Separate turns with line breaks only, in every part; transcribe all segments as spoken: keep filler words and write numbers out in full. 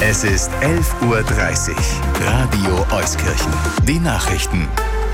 Es ist elf Uhr dreißig. Radio Euskirchen. Die Nachrichten.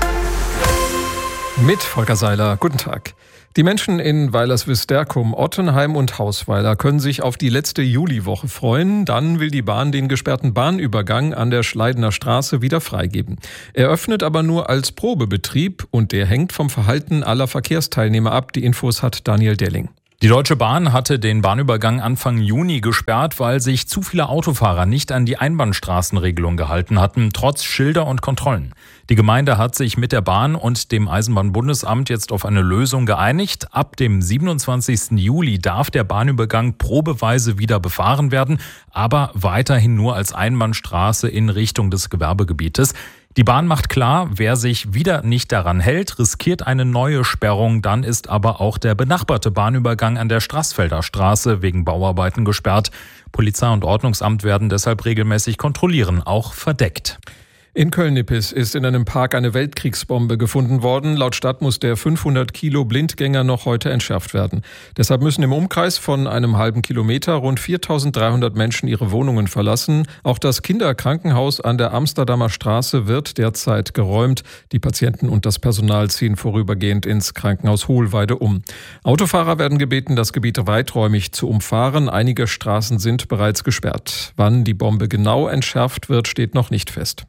Mit Volker Seiler. Guten Tag. Die Menschen in Weilerswistderkum, Ottenheim und Hausweiler können sich auf die letzte Juliwoche freuen. Dann will die Bahn den gesperrten Bahnübergang an der Schleidener Straße wieder freigeben. Er öffnet aber nur als Probebetrieb und der hängt vom Verhalten aller Verkehrsteilnehmer ab. Die Infos hat Daniel Delling.
Die Deutsche Bahn hatte den Bahnübergang Anfang Juni gesperrt, weil sich zu viele Autofahrer nicht an die Einbahnstraßenregelung gehalten hatten, trotz Schilder und Kontrollen. Die Gemeinde hat sich mit der Bahn und dem Eisenbahnbundesamt jetzt auf eine Lösung geeinigt. Ab dem siebenundzwanzigsten Juli darf der Bahnübergang probeweise wieder befahren werden, aber weiterhin nur als Einbahnstraße in Richtung des Gewerbegebietes. Die Bahn macht klar, wer sich wieder nicht daran hält, riskiert eine neue Sperrung. Dann ist aber auch der benachbarte Bahnübergang an der Straßfelder Straße wegen Bauarbeiten gesperrt. Polizei und Ordnungsamt werden deshalb regelmäßig kontrollieren, auch verdeckt.
In Köln-Nippes ist in einem Park eine Weltkriegsbombe gefunden worden. Laut Stadt muss der fünfhundert Kilo Blindgänger noch heute entschärft werden. Deshalb müssen im Umkreis von einem halben Kilometer rund viertausenddreihundert Menschen ihre Wohnungen verlassen. Auch das Kinderkrankenhaus an der Amsterdamer Straße wird derzeit geräumt. Die Patienten und das Personal ziehen vorübergehend ins Krankenhaus Hohlweide um. Autofahrer werden gebeten, das Gebiet weiträumig zu umfahren. Einige Straßen sind bereits gesperrt. Wann die Bombe genau entschärft wird, steht noch nicht fest.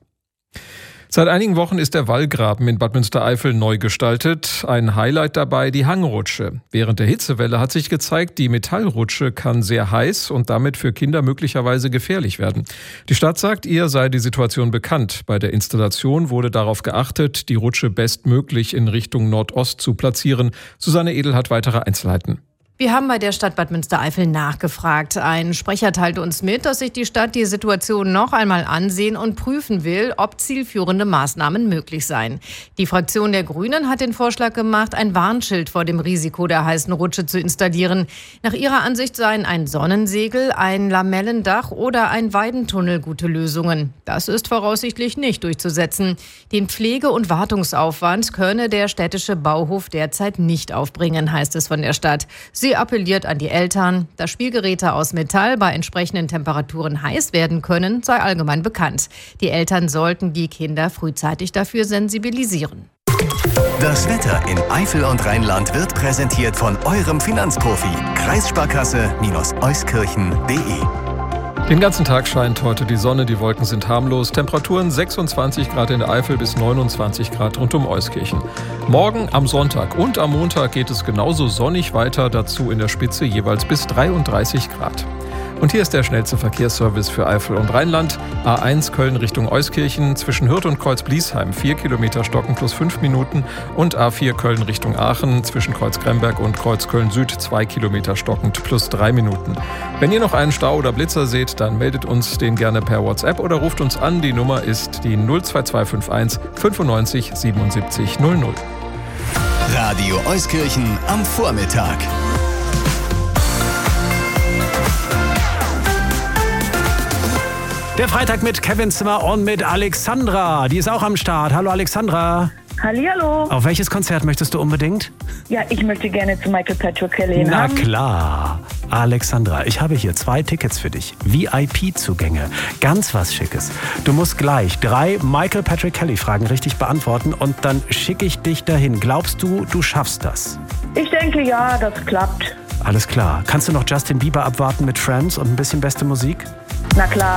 Seit einigen Wochen ist der Wallgraben in Bad Münstereifel neu gestaltet. Ein Highlight dabei die Hangrutsche. Während der Hitzewelle hat sich gezeigt, die Metallrutsche kann sehr heiß und damit für Kinder möglicherweise gefährlich werden. Die Stadt sagt, ihr sei die Situation bekannt. Bei der Installation wurde darauf geachtet, die Rutsche bestmöglich in Richtung Nordost zu platzieren. Susanne Edel hat weitere Einzelheiten.
Wir haben bei der Stadt Bad Münstereifel nachgefragt. Ein Sprecher teilte uns mit, dass sich die Stadt die Situation noch einmal ansehen und prüfen will, ob zielführende Maßnahmen möglich seien. Die Fraktion der Grünen hat den Vorschlag gemacht, ein Warnschild vor dem Risiko der heißen Rutsche zu installieren. Nach ihrer Ansicht seien ein Sonnensegel, ein Lamellendach oder ein Weidentunnel gute Lösungen. Das ist voraussichtlich nicht durchzusetzen. Den Pflege- und Wartungsaufwand könne der städtische Bauhof derzeit nicht aufbringen, heißt es von der Stadt. Sie Sie appelliert an die Eltern. Dass Spielgeräte aus Metall bei entsprechenden Temperaturen heiß werden können, sei allgemein bekannt. Die Eltern sollten die Kinder frühzeitig dafür sensibilisieren.
Das Wetter in Eifel und Rheinland wird präsentiert von eurem Finanzprofi. Kreissparkasse-Euskirchen punkt de.
Den ganzen Tag scheint heute die Sonne, die Wolken sind harmlos. Temperaturen sechsundzwanzig Grad in der Eifel bis neunundzwanzig Grad rund um Euskirchen. Morgen am Sonntag und am Montag geht es genauso sonnig weiter, dazu in der Spitze jeweils bis dreiunddreißig Grad. Und hier ist der schnellste Verkehrsservice für Eifel und Rheinland. A eins Köln Richtung Euskirchen, zwischen Hürth und Kreuz-Bliesheim vier Kilometer stocken plus fünf Minuten. Und A vier Köln Richtung Aachen, zwischen Kreuz-Kremberg und Kreuz-Köln-Süd zwei Kilometer stockend plus drei Minuten. Wenn ihr noch einen Stau oder Blitzer seht, dann meldet uns den gerne per WhatsApp oder ruft uns an. Die Nummer ist die null zwei zwei fünf eins fünfundneunzig siebenundsiebzig null null.
Radio Euskirchen am Vormittag.
Der Freitag mit Kevin Zimmer und mit Alexandra. Die ist auch am Start. Hallo Alexandra.
Hallihallo.
Auf welches Konzert möchtest du unbedingt?
Ja, ich möchte gerne zu Michael Patrick Kelly.
Na
haben.
klar. Alexandra, ich habe hier zwei Tickets für dich. V I P-Zugänge. Ganz was Schickes. Du musst gleich drei Michael Patrick Kelly-Fragen richtig beantworten und dann schicke ich dich dahin. Glaubst du, du schaffst das?
Ich denke, ja, das klappt.
Alles klar. Kannst du noch Justin Bieber abwarten mit Friends und ein bisschen beste Musik?
Na klar.